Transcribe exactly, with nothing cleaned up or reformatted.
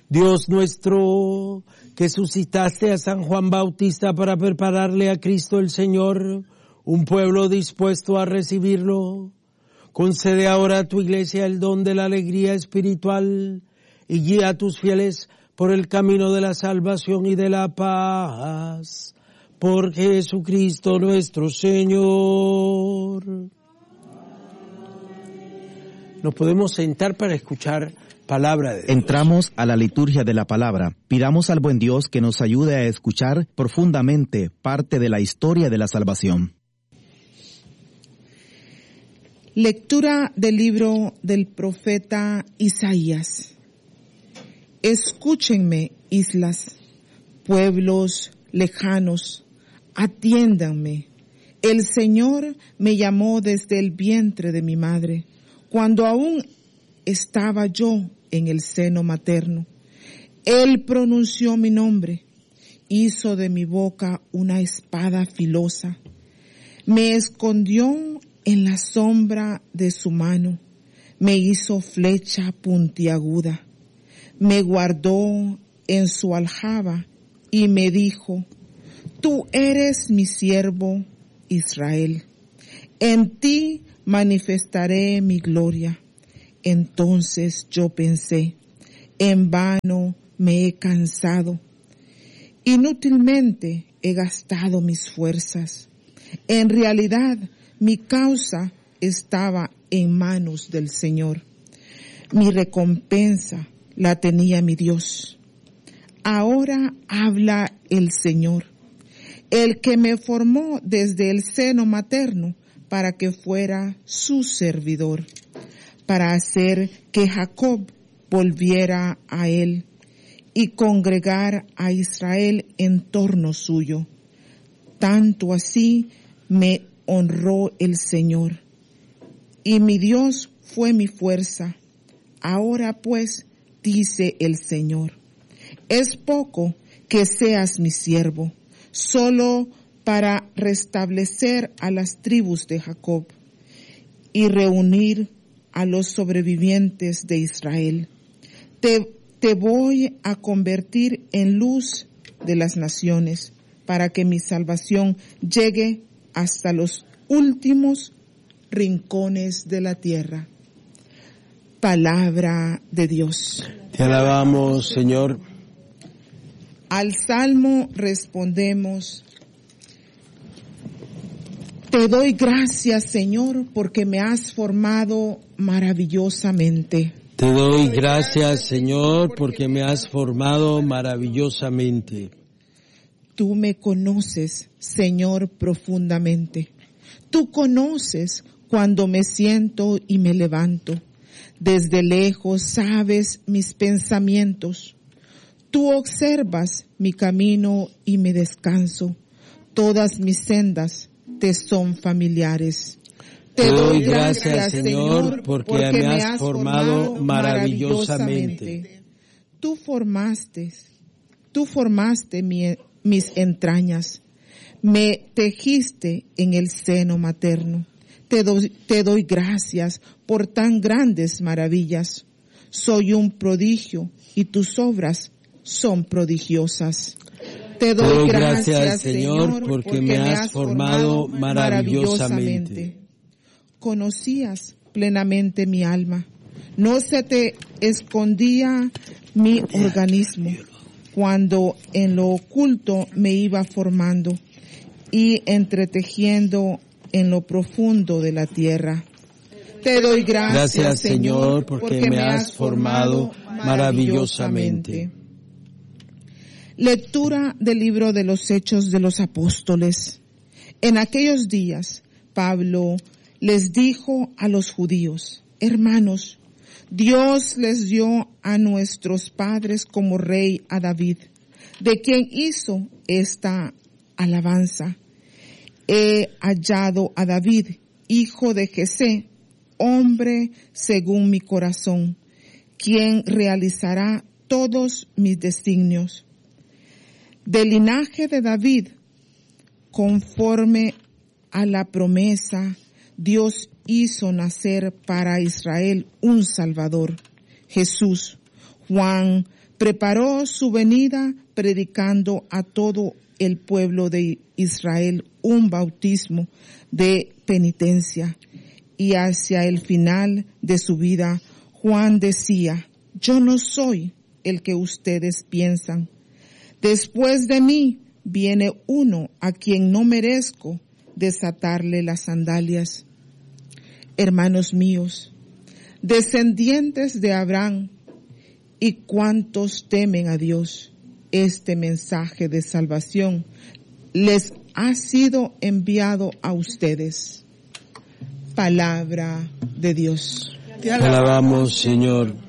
Dios nuestro, que suscitaste a San Juan Bautista para prepararle a Cristo el Señor, un pueblo dispuesto a recibirlo, concede ahora a tu iglesia el don de la alegría espiritual y guía a tus fieles por el camino de la salvación y de la paz. Por Jesucristo nuestro Señor. Nos podemos sentar para escuchar palabra de Dios. Entramos a la liturgia de la palabra. Pidamos al buen Dios que nos ayude a escuchar profundamente parte de la historia de la salvación. Lectura del libro del profeta Isaías. Escúchenme, islas, pueblos lejanos, atiéndanme. El Señor me llamó desde el vientre de mi madre, cuando aún estaba yo en el seno materno. Él pronunció mi nombre, hizo de mi boca una espada filosa. Me escondió en la sombra de su mano, me hizo flecha puntiaguda. Me guardó en su aljaba y me dijo, tú eres mi siervo Israel, en ti manifestaré mi gloria. Entonces yo pensé, en vano me he cansado, inútilmente he gastado mis fuerzas. En realidad mi causa estaba en manos del Señor. Mi recompensa la tenía mi Dios. Ahora habla el Señor, el que me formó desde el seno materno para que fuera su servidor, para hacer que Jacob volviera a él y congregar a Israel en torno suyo. Tanto así me honró el Señor, y mi Dios fue mi fuerza. Ahora pues, dice el Señor, es poco que seas mi siervo, solo para restablecer a las tribus de Jacob y reunir a los sobrevivientes de Israel. Te, te voy a convertir en luz de las naciones, para que mi salvación llegue hasta los últimos rincones de la tierra. Palabra de Dios. Te alabamos, Señor. Al salmo respondemos, te doy gracias, Señor, porque me has formado maravillosamente. Te doy gracias, Señor, porque me has formado maravillosamente. Tú me conoces, Señor, profundamente. Tú conoces cuando me siento y me levanto. Desde lejos sabes mis pensamientos. Tú observas mi camino y mi descanso. Todas mis sendas te son familiares. Te, te doy gracias, gracias Señor, porque, porque me has formado maravillosamente. Tú formaste, tú formaste mi mis entrañas, me tejiste en el seno materno. Te doy, te doy gracias por tan grandes maravillas. Soy un prodigio y tus obras son prodigiosas. Te doy, te doy gracias, gracias, Señor, porque, porque me has formado maravillosamente. Conocías plenamente mi alma. No se te escondía mi organismo, cuando en lo oculto me iba formando y entretejiendo en lo profundo de la tierra. Te doy gracias, gracias Señor, porque, porque me has formado maravillosamente. Lectura del libro de los Hechos de los Apóstoles. En aquellos días, Pablo les dijo a los judíos, hermanos, Dios les dio a nuestros padres como rey a David, de quien hizo esta alabanza. He hallado a David, hijo de Jesé, hombre según mi corazón, quien realizará todos mis designios. Del linaje de David, conforme a la promesa, Dios hizo nacer para Israel un Salvador, Jesús. Juan preparó su venida predicando a todo el pueblo de Israel un bautismo de penitencia. Y hacia el final de su vida, Juan decía, yo no soy el que ustedes piensan. Después de mí viene uno a quien no merezco desatarle las sandalias. Hermanos míos, descendientes de Abraham, y cuantos temen a Dios, este mensaje de salvación les ha sido enviado a ustedes. Palabra de Dios. Te alabamos, Señor.